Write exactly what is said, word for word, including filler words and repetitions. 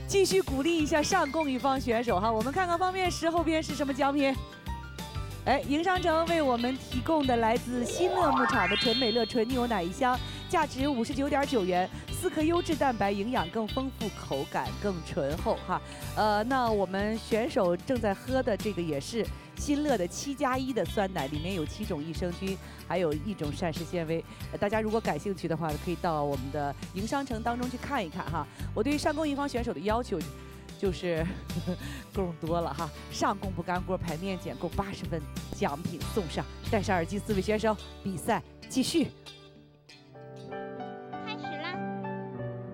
继续鼓励一下上供一方选手哈。我们看看方面十后边是什么奖品。哎，营商城为我们提供的来自新乐牧场的纯美乐纯牛奶一箱，价值五十九点九元，四颗优质蛋白，营养更丰富，口感更醇厚哈。呃，那我们选手正在喝的这个也是新乐的七加一的酸奶，里面有七种益生菌，还有一种膳食纤维。呃、大家如果感兴趣的话，可以到我们的营商城当中去看一看哈。我对于上供一方选手的要求就是供多了哈，上供不干锅排面检共八十分，奖品送上。戴上耳机，四位选手，比赛继续。